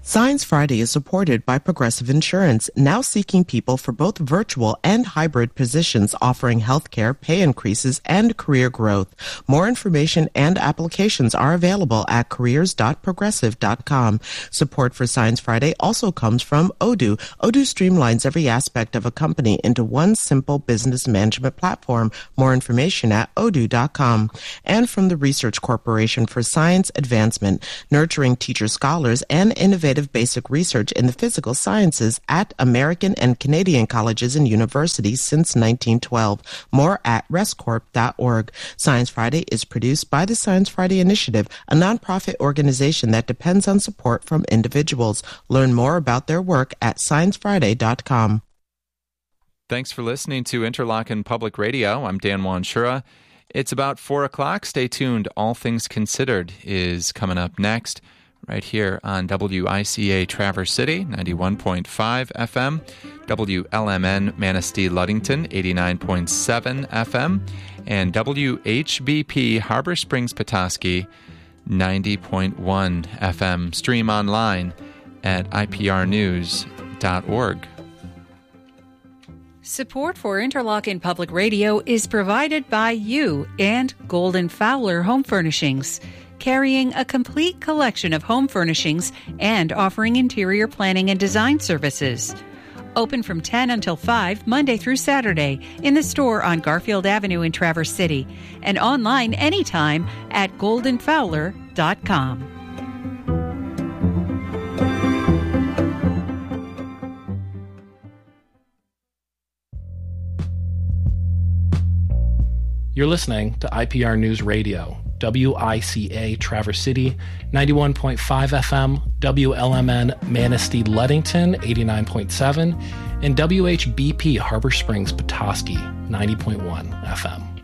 Science Friday is supported by Progressive Insurance, now seeking people for both virtual and hybrid positions offering healthcare, pay increases, and career growth. More information and applications are available at careers.progressive.com. Support for Science Friday also comes from Odoo. Odoo streamlines every aspect of a company into one simple business management platform. More information at odoo.com. And from the Research Corporation for Science Advancement, nurturing teacher scholars and innovative basic research in the physical sciences at American and Canadian colleges and universities since 1912. More at rescorp.org. Science Friday is produced by the Science Friday Initiative, a nonprofit organization that depends on support from individuals. Learn more about their work at sciencefriday.com. Thanks for listening to Interlochen Public Radio. I'm Dan Wanshura. It's about 4 o'clock. Stay tuned. All Things Considered is coming up next, right here on WICA Traverse City, 91.5 FM, WLMN Manistee Ludington, 89.7 FM, and WHBP Harbor Springs Petoskey, 90.1 FM. Stream online at iprnews.org. Support for Interlochen Public Radio is provided by you and Golden Fowler Home Furnishings, carrying a complete collection of home furnishings and offering interior planning and design services. Open from 10 until 5, Monday through Saturday, in the store on Garfield Avenue in Traverse City, and online anytime at goldenfowler.com. You're listening to IPR News Radio, WICA Traverse City, 91.5 FM, WLMN Manistee Ludington, 89.7, and WHBP Harbor Springs Petoskey, 90.1 FM.